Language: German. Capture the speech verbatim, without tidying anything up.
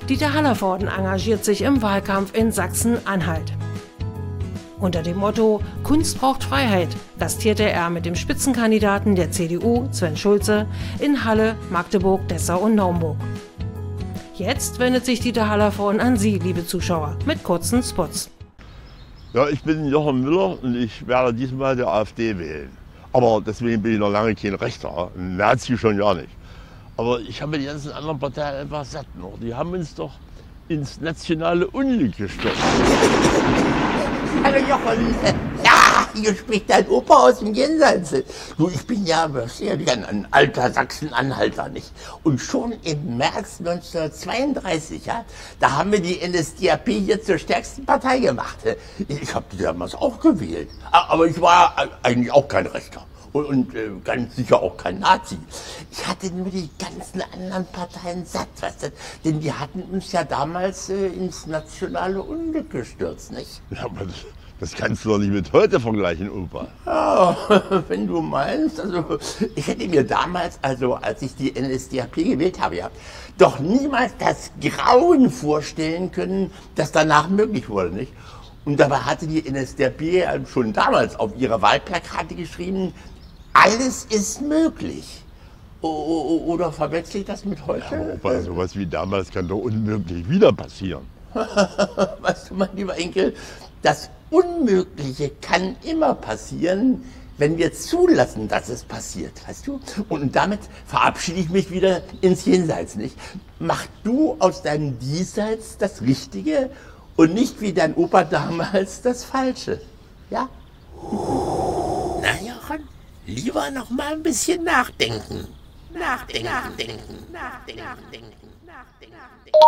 Dieter Hallervorden engagiert sich im Wahlkampf in Sachsen-Anhalt. Unter dem Motto Kunst braucht Freiheit gastierte er mit dem Spitzenkandidaten der C D U, Sven Schulze, in Halle, Magdeburg, Dessau und Naumburg. Jetzt wendet sich Dieter Hallervorden an Sie, liebe Zuschauer, mit kurzen Spots. Ja, ich bin Jochen Müller und ich werde diesmal der AfD wählen. Aber deswegen bin ich noch lange kein Rechter, ein Nazi schon gar nicht. Aber ich habe die ganzen anderen Parteien einfach satt noch. Die haben uns doch ins nationale Unglück gestürzt. Hallo Jochen. Ja, hier spricht dein Opa aus dem Jenseits. Du, ich bin ja wirklich ein alter Sachsen-Anhalter, nicht? Und schon im März neunzehnhundertzweiunddreißig, ja, da haben wir die N S D A P hier zur stärksten Partei gemacht. Ich habe die damals auch gewählt. Aber ich war eigentlich auch kein Rechter. Und, und äh, ganz sicher auch kein Nazi. Ich hatte nur die ganzen anderen Parteien satt, weißt du? Denn die hatten uns ja damals äh, ins nationale Unglück gestürzt, nicht? Ja, aber das, das kannst du doch nicht mit heute vergleichen, Opa. Ja, wenn du meinst. Also ich hätte mir damals, also als ich die N S D A P gewählt habe, ja, doch niemals das Grauen vorstellen können, das danach möglich wurde, nicht? Und dabei hatte die N S D A P schon damals auf ihre Wahlplakate geschrieben, alles ist möglich. O oder verwechsel ich das mit heute? Ja, Opa, sowas wie damals kann doch unmöglich wieder passieren. Weißt du, mein lieber Enkel, das Unmögliche kann immer passieren, wenn wir zulassen, dass es passiert, weißt du? Und damit verabschiede ich mich wieder ins Jenseits, nicht? Mach du aus deinem Diesseits das Richtige und nicht wie dein Opa damals das Falsche, ja? Na, Jochen? Lieber noch mal ein bisschen nachdenken. Nachdenken, nachdenken, nachdenken, nachdenken, nachdenken.